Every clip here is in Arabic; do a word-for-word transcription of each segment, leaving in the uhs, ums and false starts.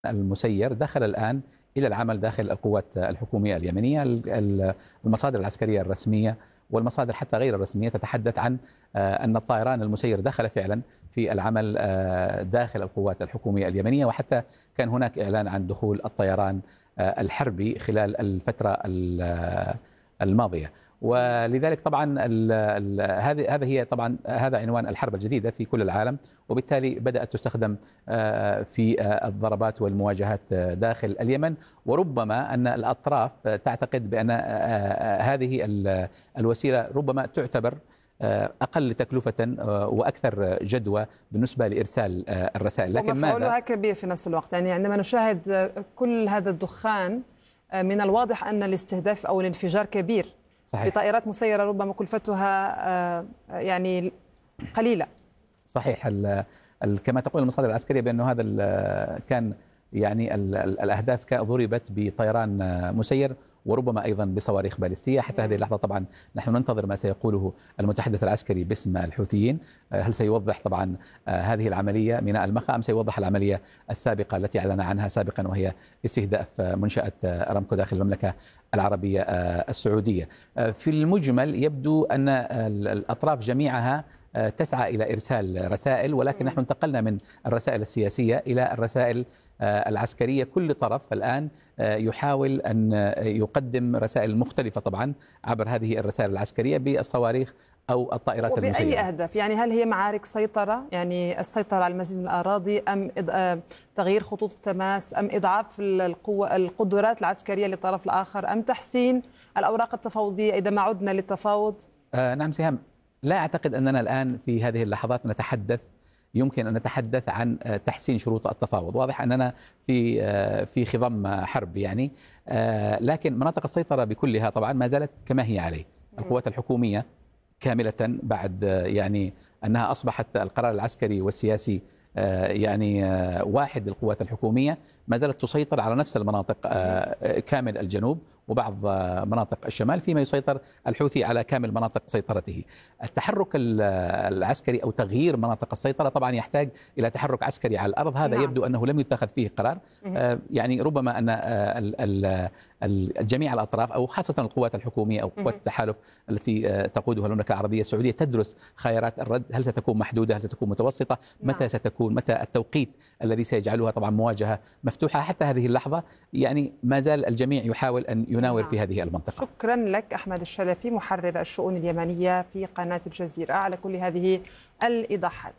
المسير دخل الآن إلى العمل داخل القوات الحكومية اليمنية. المصادر العسكرية الرسمية والمصادر حتى غير الرسمية تتحدث عن أن الطائران المسير دخل فعلا في العمل داخل القوات الحكومية اليمنية، وحتى كان هناك إعلان عن دخول الطيران الحربي خلال الفترة الماضية. ولذلك طبعا هذه هذا هي طبعا هذا عنوان الحرب الجديدة في كل العالم، وبالتالي بدأت تستخدم في الضربات والمواجهات داخل اليمن. وربما أن الأطراف تعتقد بأن هذه الوسيلة ربما تعتبر أقل تكلفة وأكثر جدوى بالنسبة لإرسال الرسائل، لكن مفعولها كبير في نفس الوقت. يعني عندما نشاهد كل هذا الدخان من الواضح أن الاستهداف أو الانفجار كبير. صحيح. بطائرات مسيرة ربما كلفتها يعني قليلة. صحيح. كما تقول المصادر العسكرية بأنه هذا كان يعني الأهداف كانت ضربت بطيران مسير وربما أيضا بصواريخ باليستية. حتى هذه اللحظة طبعا نحن ننتظر ما سيقوله المتحدث العسكري باسم الحوثيين، هل سيوضح طبعا هذه العملية ميناء المخا أم سيوضح العملية السابقة التي أعلن عنها سابقا وهي استهداف منشأة أرامكو داخل المملكة العربية السعودية. في المجمل يبدو أن الأطراف جميعها تسعى إلى إرسال رسائل، ولكن نحن انتقلنا من الرسائل السياسية إلى الرسائل العسكرية. كل طرف الآن يحاول أن يقدم رسائل مختلفة طبعا عبر هذه الرسائل العسكرية بالصواريخ أو الطائرات المسيرة. وبأي أهداف؟ يعني هل هي معارك سيطرة، يعني السيطرة على المزيد من الأراضي، أم تغيير خطوط التماس، أم إضعاف القوة القدرات العسكرية للطرف الآخر، أم تحسين الأوراق التفاوضية إذا ما عدنا للتفاوض؟ آه نعم سهام، لا أعتقد أننا الآن في هذه اللحظات نتحدث يمكن أن نتحدث عن تحسين شروط التفاوض. واضح أننا في في خضم حرب يعني، لكن مناطق السيطرة بكلها طبعا ما زالت كما هي عليه. القوات الحكومية كاملة بعد يعني أنها أصبحت القرار العسكري والسياسي يعني واحد للقوات الحكومية، ما زالت تسيطر على نفس المناطق كامل الجنوب وبعض مناطق الشمال، فيما يسيطر الحوثي على كامل مناطق سيطرته. التحرك العسكري أو تغيير مناطق السيطرة طبعا يحتاج إلى تحرك عسكري على الأرض. هذا نعم. يبدو أنه لم يتخذ فيه قرار. يعني ربما أن جميع الأطراف أو خاصة القوات الحكومية أو قوات التحالف التي تقودها المملكة العربية السعودية تدرس خيارات الرد، هل ستكون محدودة، هل ستكون متوسطة، متى ستكون، متى التوقيت الذي سيجعلها طبعا مواجهة مفتوحة. حتى هذه اللحظة يعني ما زال الجميع يحاول أن يناور في هذه المنطقة. شكرا لك أحمد الشلفي محرر الشؤون اليمنية في قناة الجزيرة على كل هذه الإيضاحات.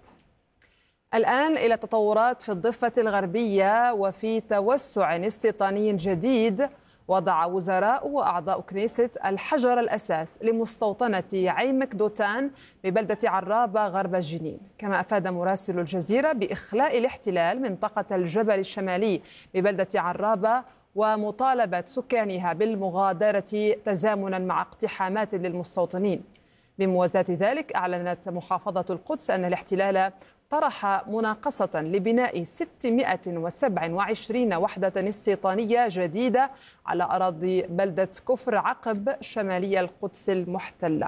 الآن إلى تطورات في الضفة الغربية وفي توسع استيطاني جديد. وضع وزراء وأعضاء كنيسة الحجر الأساس لمستوطنة عيمك دوتان ببلدة عرابة غرب جنين. كما أفاد مراسل الجزيرة بإخلاء الاحتلال منطقة الجبل الشمالي ببلدة عرابة ومطالبة سكانها بالمغادرة تزامنا مع اقتحامات للمستوطنين. بموازاة ذلك أعلنت محافظة القدس أن الاحتلال طرح مناقصة لبناء ستمائة وسبعة وعشرين وحدة استيطانية جديدة على أراضي بلدة كفر عقب شمالي القدس المحتلة.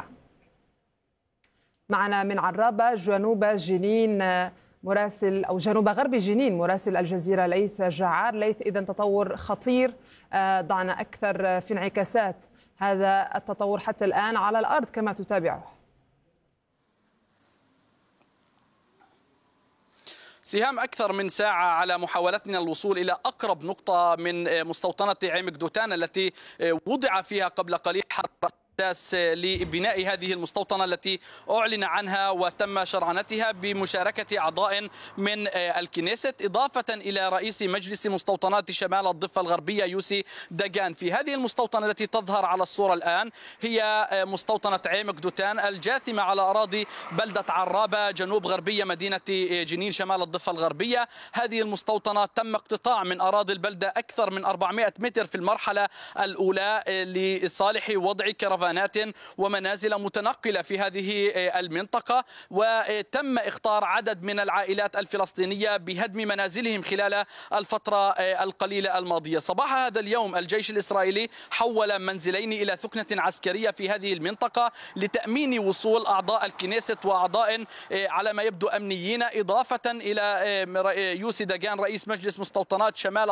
معنا من عرابة جنوب جنين مراسل أو جنوب غرب جنين مراسل الجزيرة ليث جعار. ليث، إذا تطور خطير، ضعنا أكثر في انعكاسات هذا التطور حتى الآن على الأرض كما تتابعه. سهام، أكثر من ساعة على محاولتنا الوصول إلى أقرب نقطة من مستوطنة عيمك دوتان التي وضع فيها قبل قليل حرب أساس لبناء هذه المستوطنة التي أعلن عنها وتم شرعنتها بمشاركة أعضاء من الكنيست، إضافة إلى رئيس مجلس مستوطنات شمال الضفة الغربية يوسي داغان. في هذه المستوطنة التي تظهر على الصورة الآن هي مستوطنة عيمك دوتان الجاثمة على أراضي بلدة عرابة جنوب غربية مدينة جنين شمال الضفة الغربية. هذه المستوطنة تم اقتطاع من أراضي البلدة أكثر من أربعمائة متر في المرحلة الأولى لصالح وضع كرفانات ومنازل متنقلة في هذه المنطقة، وتم إخطار عدد من العائلات الفلسطينية بهدم منازلهم خلال الفترة القليلة الماضية. صباح هذا اليوم الجيش الإسرائيلي حول منزلين إلى ثكنة عسكرية في هذه المنطقة لتأمين وصول أعضاء الكنيست وأعضاء على ما يبدو أمنيين، إضافة إلى يوسي داغان رئيس مجلس مستوطنات شمال